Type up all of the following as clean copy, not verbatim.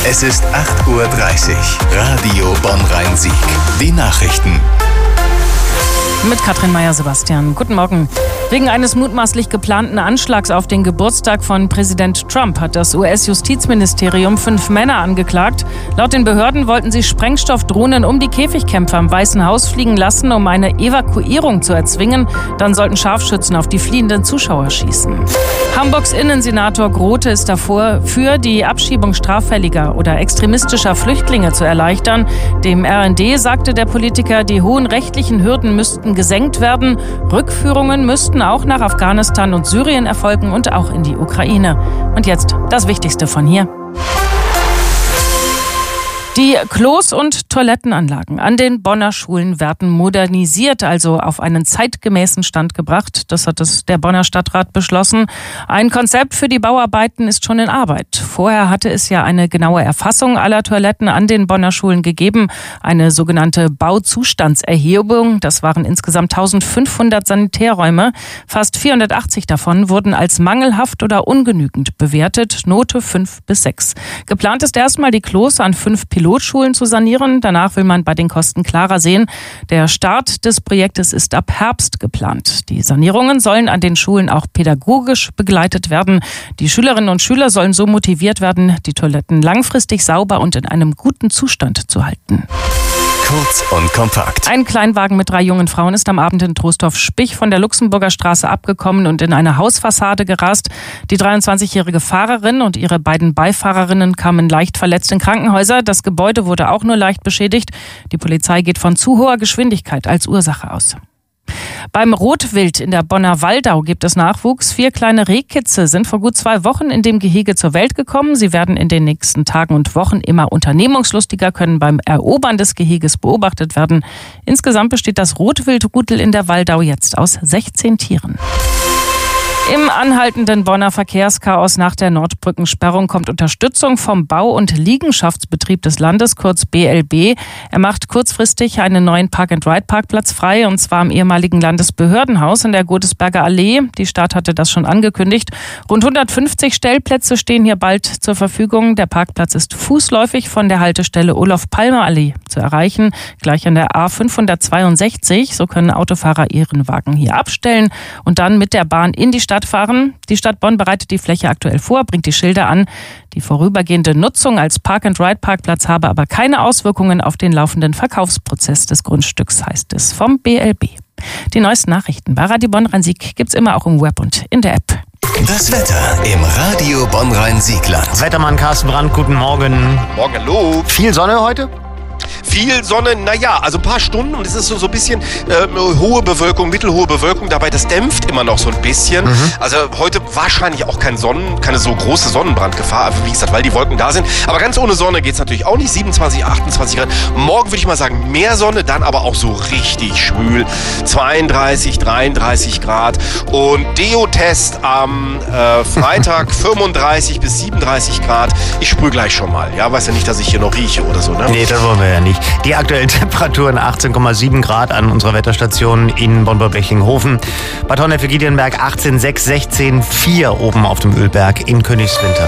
Es ist 8:30 Uhr. Radio Bonn-Rhein-Sieg. Die Nachrichten. Mit Katrin Meyer-Sebastian. Guten Morgen. Wegen eines mutmaßlich geplanten Anschlags auf den Geburtstag von Präsident Trump hat das US-Justizministerium 5 Männer angeklagt. Laut den Behörden wollten sie Sprengstoffdrohnen um die Käfigkämpfer im Weißen Haus fliegen lassen, um eine Evakuierung zu erzwingen. Dann sollten Scharfschützen auf die fliehenden Zuschauer schießen. Hamburgs Innensenator Grote ist dafür, die Abschiebung straffälliger oder extremistischer Flüchtlinge zu erleichtern. Dem RND sagte der Politiker, die hohen rechtlichen Hürden müssten gesenkt werden. Rückführungen müssten auch nach Afghanistan und Syrien erfolgen und auch in die Ukraine. Und jetzt das Wichtigste von hier. Die Klos und Toilettenanlagen an den Bonner Schulen werden modernisiert, also auf einen zeitgemäßen Stand gebracht. Das hat der Bonner Stadtrat beschlossen. Ein Konzept für die Bauarbeiten ist schon in Arbeit. Vorher hatte es ja eine genaue Erfassung aller Toiletten an den Bonner Schulen gegeben. Eine sogenannte Bauzustandserhebung. Das waren insgesamt 1500 Sanitärräume. Fast 480 davon wurden als mangelhaft oder ungenügend bewertet. Note 5 bis 6. Geplant ist erstmal, die Klos an 5 Pilotschulen zu sanieren. Danach will man bei den Kosten klarer sehen. Der Start des Projektes ist ab Herbst geplant. Die Sanierungen sollen an den Schulen auch pädagogisch begleitet werden. Die Schülerinnen und Schüler sollen so motiviert werden, die Toiletten langfristig sauber und in einem guten Zustand zu halten. Kurz und kompakt. Ein Kleinwagen mit 3 jungen Frauen ist am Abend in Trostorf-Spich von der Luxemburger Straße abgekommen und in eine Hausfassade gerast. Die 23-jährige Fahrerin und ihre beiden Beifahrerinnen kamen leicht verletzt in Krankenhäuser. Das Gebäude wurde auch nur leicht beschädigt. Die Polizei geht von zu hoher Geschwindigkeit als Ursache aus. Beim Rotwild in der Bonner Waldau gibt es Nachwuchs. 4 kleine Rehkitze sind vor gut 2 Wochen in dem Gehege zur Welt gekommen. Sie werden in den nächsten Tagen und Wochen immer unternehmungslustiger, können beim Erobern des Geheges beobachtet werden. Insgesamt besteht das Rotwildrudel in der Waldau jetzt aus 16 Tieren. Im anhaltenden Bonner Verkehrschaos nach der Nordbrückensperrung kommt Unterstützung vom Bau- und Liegenschaftsbetrieb des Landes, kurz BLB. Er macht kurzfristig einen neuen Park-and-Ride-Parkplatz frei, und zwar am ehemaligen Landesbehördenhaus in der Godesberger Allee. Die Stadt hatte das schon angekündigt. Rund 150 Stellplätze stehen hier bald zur Verfügung. Der Parkplatz ist fußläufig von der Haltestelle Olof-Palme-Allee zu erreichen, gleich an der A562. So können Autofahrer ihren Wagen hier abstellen und dann mit der Bahn in die Stadt fahren. Die Stadt Bonn bereitet die Fläche aktuell vor, bringt die Schilder an. Die vorübergehende Nutzung als Park-and-Ride-Parkplatz habe aber keine Auswirkungen auf den laufenden Verkaufsprozess des Grundstücks, heißt es vom BLB. Die neuesten Nachrichten bei Radio Bonn-Rhein-Sieg gibt's immer auch im Web und in der App. Das Wetter im Radio Bonn-Rhein-Siegland. Wettermann Carsten Brandt, guten Morgen. Morgen, hallo. Viel Sonne heute? Viel Sonne, naja, also ein paar Stunden, und es ist so ein bisschen hohe Bewölkung, mittelhohe Bewölkung dabei, das dämpft immer noch so ein bisschen. Also heute wahrscheinlich auch keine so große Sonnenbrandgefahr, wie gesagt, weil die Wolken da sind. Aber ganz ohne Sonne geht's natürlich auch nicht, 27, 28 Grad. Morgen würde ich mal sagen, mehr Sonne, dann aber auch so richtig schwül, 32, 33 Grad. Und Deo-Test am Freitag 35 bis 37 Grad. Ich sprühe gleich schon mal, ja, weiß ja nicht, dass ich hier noch rieche oder so, ne? Nee, das wollen wir ja nicht. Die aktuellen Temperaturen 18,7 Grad an unserer Wetterstation in Bonn-Blechlinghofen. Bad Honnef-Giedienberg 18,6, 16,4 oben auf dem Ölberg in Königswinter.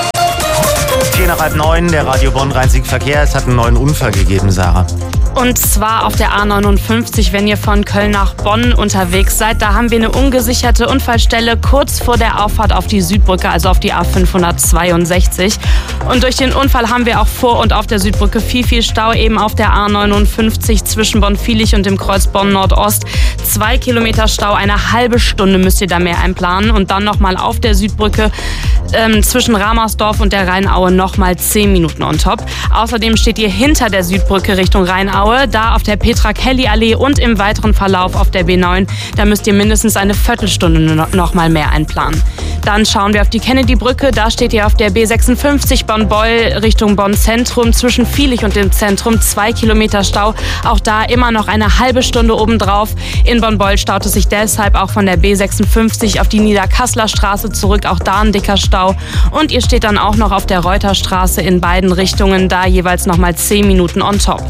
8:45, der Radio Bonn-Rhein-Sieg Verkehr. Es hat einen neuen Unfall gegeben, Sarah. Und zwar auf der A59, wenn ihr von Köln nach Bonn unterwegs seid. Da haben wir eine ungesicherte Unfallstelle kurz vor der Auffahrt auf die Südbrücke, also auf die A562. Und durch den Unfall haben wir auch vor und auf der Südbrücke viel Stau, eben auf der A59 zwischen Bonn-Viehlich und dem Kreuz Bonn-Nordost. 2 Kilometer Stau, eine halbe Stunde müsst ihr da mehr einplanen. Und dann nochmal auf der Südbrücke zwischen Ramersdorf und der Rheinaue nochmal 10 Minuten on top. Außerdem steht ihr hinter der Südbrücke Richtung Rheinaue, da auf der Petra-Kelly-Allee und im weiteren Verlauf auf der B9. Da müsst ihr mindestens eine Viertelstunde nochmal mehr einplanen. Dann schauen wir auf die Kennedy-Brücke. Da steht ihr auf der B56 Bonn-Beul Richtung Bonn-Zentrum. Zwischen Viehlich und dem Zentrum 2 Kilometer Stau. Auch da immer noch eine halbe Stunde obendrauf. In Bonn-Beul staut es sich deshalb auch von der B56 auf die Niederkasseler Straße zurück. Auch da ein dicker Stau. Und ihr steht dann auch noch auf der Reuterstraße in beiden Richtungen. Da jeweils nochmal 10 Minuten on top.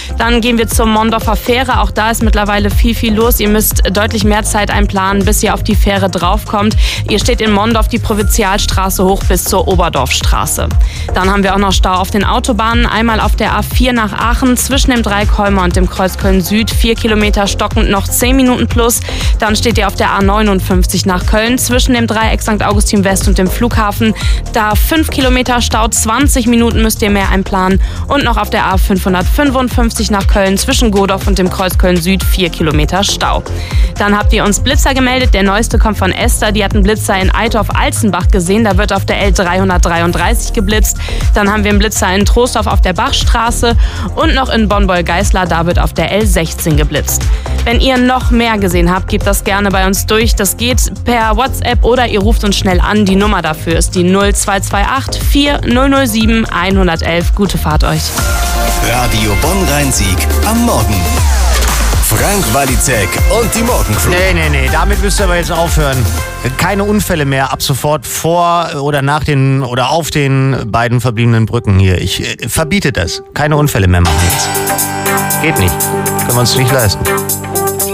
Dann gehen wir zur Mondorfer Fähre. Auch da ist mittlerweile viel los. Ihr müsst deutlich mehr Zeit einplanen, bis ihr auf die Fähre draufkommt. Ihr steht in Mondorf die Provinzialstraße hoch bis zur Oberdorfstraße. Dann haben wir auch noch Stau auf den Autobahnen. Einmal auf der A4 nach Aachen zwischen dem Dreieck Holmer und dem Kreuz Köln-Süd. 4 Kilometer stockend, noch 10 Minuten plus. Dann steht ihr auf der A59 nach Köln zwischen dem Dreieck St. Augustin West und dem Flughafen. Da 5 Kilometer Stau, 20 Minuten müsst ihr mehr einplanen. Und noch auf der A555 nach Köln zwischen Godorf und dem Kreuz Köln-Süd 4 Kilometer Stau. Dann habt ihr uns Blitzer gemeldet. Der neueste kommt von Esther. Die hat einen Blitzer in Eitorf-Alzenbach gesehen. Da wird auf der L333 geblitzt. Dann haben wir einen Blitzer in Troisdorf auf der Bachstraße und noch in Bonn-Beul-Geißler. Da wird auf der L16 geblitzt. Wenn ihr noch mehr gesehen habt, gebt das gerne bei uns durch. Das geht per WhatsApp oder ihr ruft uns schnell an. Die Nummer dafür ist die 0228 4007 111. Gute Fahrt euch. Radio Bonn-Rhein-Sieg am Morgen. Frank Walizek und die Morgencrew. Nee, damit müsst ihr aber jetzt aufhören. Keine Unfälle mehr ab sofort vor oder nach den oder auf den beiden verbliebenen Brücken hier. Ich verbiete das. Keine Unfälle mehr machen jetzt. Geht nicht. Können wir uns nicht leisten.